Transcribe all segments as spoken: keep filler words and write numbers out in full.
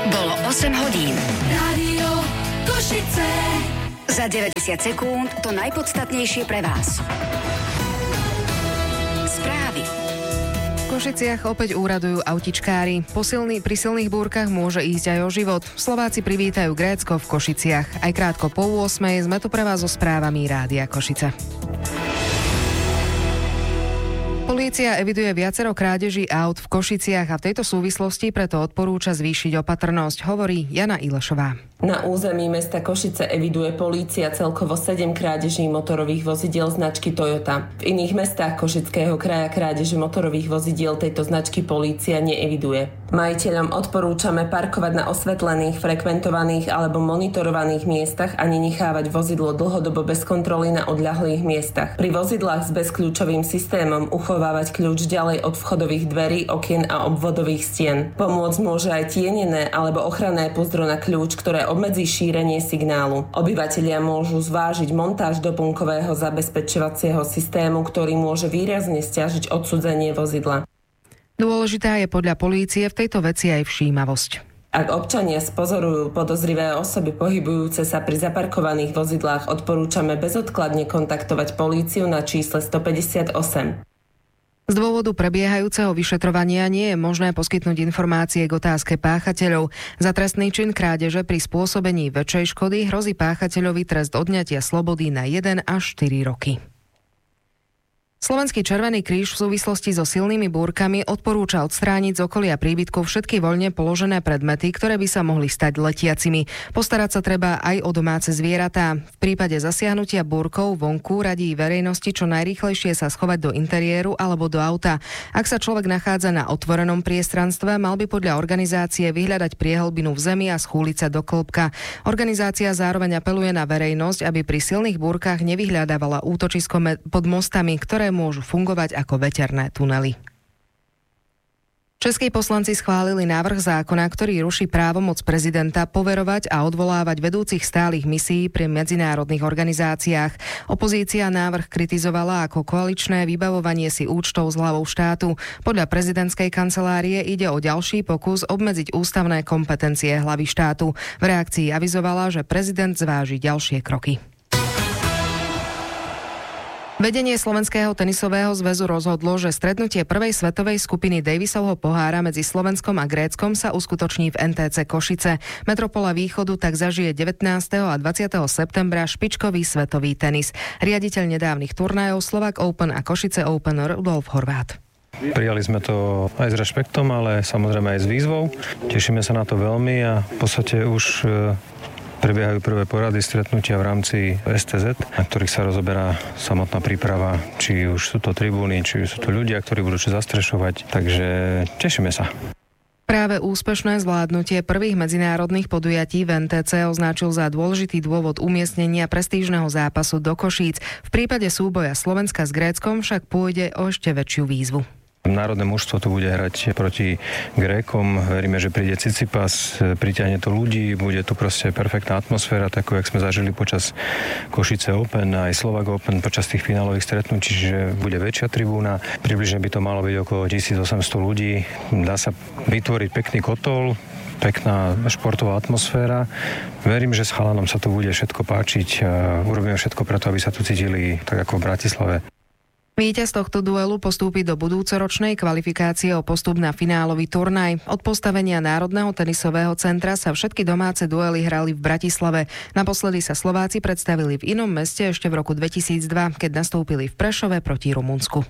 Bolo osem hodín. Rádio Košice. Za deväťdesiat sekúnd to najpodstatnejšie pre vás. Správy. V Košiciach opäť úradujú autičkári. Po silný, pri silných búrkach môže ísť aj o život. Slováci privítajú Grécko v Košiciach. Aj krátko po ôsmej sme tu pre vás so správami Rádia Košice. Polícia eviduje viacero krádeží aut v Košiciach a v tejto súvislosti preto odporúča zvýšiť opatrnosť, hovorí Jana Ilešová. Na území mesta Košice eviduje polícia celkovo sedem krádeží motorových vozidiel značky Toyota. V iných mestách Košického kraja krádeže motorových vozidiel tejto značky polícia neeviduje. Majiteľom odporúčame parkovať na osvetlených, frekventovaných alebo monitorovaných miestach a nenechávať vozidlo dlhodobo bez kontroly na odľahlých miestach. Pri vozidlách s bezkľúčovým systémom uchovávať kľúč ďalej od vchodových dverí, okien a obvodových stien. Pomôcť môže aj tienené alebo ochranné púzdro na kľúč, ktoré obmedzí šírenie signálu. Obyvatelia môžu zvážiť montáž doplnkového zabezpečovacieho systému, ktorý môže výrazne sťažiť odcudzenie vozidla. Dôležitá je podľa polície v tejto veci aj všímavosť. Ak občania spozorujú podozrivé osoby pohybujúce sa pri zaparkovaných vozidlách, odporúčame bezodkladne kontaktovať políciu na čísle stopäťdesiatosem. Z dôvodu prebiehajúceho vyšetrovania nie je možné poskytnúť informácie k otázke páchateľov. Za trestný čin krádeže pri spôsobení väčšej škody hrozí páchateľovi trest odňatia slobody na jeden až štyri roky. Slovenský Červený kríž v súvislosti so silnými búrkami odporúča odstrániť z okolia príbytku všetky voľne položené predmety, ktoré by sa mohli stať letiacimi. Postarať sa treba aj o domáce zvieratá. V prípade zasiahnutia búrkov vonku radí verejnosti čo najrýchlejšie sa schovať do interiéru alebo do auta. Ak sa človek nachádza na otvorenom priestranstve, mal by podľa organizácie vyhľadať priehlbinu v zemi a schúliť sa do klbka. Organizácia zároveň apeluje na verejnosť, aby pri silných búrkach nevyhľadávala útočisko pod mostami, ktoré môžu fungovať ako veterné tunely. Českí poslanci schválili návrh zákona, ktorý ruší právomoc prezidenta poverovať a odvolávať vedúcich stálych misií pri medzinárodných organizáciách. Opozícia návrh kritizovala ako koaličné vybavovanie si účtov s hlavou štátu. Podľa prezidentskej kancelárie ide o ďalší pokus obmedziť ústavné kompetencie hlavy štátu. V reakcii avizovala, že prezident zváži ďalšie kroky. Vedenie Slovenského tenisového zväzu rozhodlo, že stretnutie prvej svetovej skupiny Davisovho pohára medzi Slovenskom a Gréckom sa uskutoční v en té cé Košice. Metropola Východu tak zažije devätnásteho a dvadsiateho septembra špičkový svetový tenis. Riaditeľ nedávnych turnajov Slovak Open a Košice Open Rudolf Horváth. Prijali sme to aj s rešpektom, ale samozrejme aj s výzvou. Tešíme sa na to veľmi a v podstate už prebiehajú prvé porady stretnutia v rámci es té zet, na ktorých sa rozoberá samotná príprava, či už sú to tribúny, či sú to ľudia, ktorí budú čo zastrešovať, takže tešíme sa. Práve úspešné zvládnutie prvých medzinárodných podujatí v en té cé označil za dôležitý dôvod umiestnenia prestížneho zápasu do Košíc. V prípade súboja Slovenska s Gréckom však pôjde o ešte väčšiu výzvu. Národné mužstvo tu bude hrať proti Grékom. Veríme, že príde Cicipas, pritiahne to ľudí, bude tu proste perfektná atmosféra, takú, jak sme zažili počas Košice Open a aj Slovak Open počas tých finálových stretnutí, čiže bude väčšia tribúna. Približne by to malo byť okolo tisícosemsto ľudí. Dá sa vytvoriť pekný kotol, pekná športová atmosféra. Verím, že s chalanom sa tu bude všetko páčiť a urobíme všetko preto, aby sa tu cítili tak ako v Bratislave. Víťaz tohto duelu postúpi do budúcoročnej kvalifikácie o postup na finálový turnaj. Od postavenia Národného tenisového centra sa všetky domáce duely hrali v Bratislave. Naposledy sa Slováci predstavili v inom meste ešte v roku dvetisícdva, keď nastúpili v Prešove proti Rumunsku.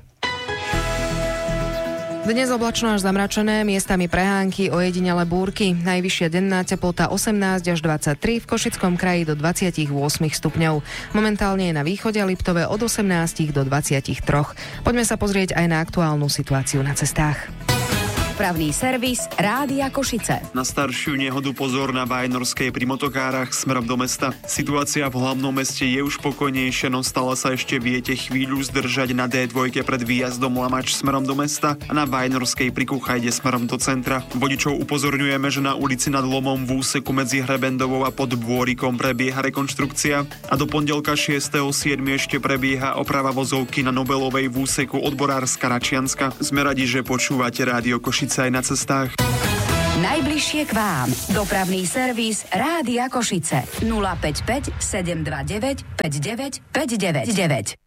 Dnes oblačno až zamračené, miestami prehánky, ojedinele búrky. Najvyššia denná teplota osemnásť až dvadsaťtri, v Košickom kraji do dvadsaťosem stupňov. Momentálne je na východe Liptove od osemnásť do dvadsaťtri. Poďme sa pozrieť aj na aktuálnu situáciu na cestách. Dopravný servis Rádia Košice. Na staršiu nehodu pozor na Vajnorskej pri motokárach smerom do mesta. Situácia v hlavnom meste je už pokojnejšia, no stále sa ešte viete chvíľu zdržať na dé dva pred výjazdom Lamač smerom do mesta a na Vajnorskej pri Kuchajde smerom do centra. Vodičov upozorňujeme, že na ulici nad Lomom v úseku medzi Hrebendovou a pod Bôrikom prebieha rekonštrukcia a do pondelka šiesteho siedmeho ešte prebieha oprava vozovky na Nobelovej v úseku Odborárska Račianska. Sme radi, že počúvate Rádio Košice aj na cestách. Najbližšie k vám. Dopravný servis Rádia Košice. nula päť päť sedem dva deväť päť deväť päť deväť deväť.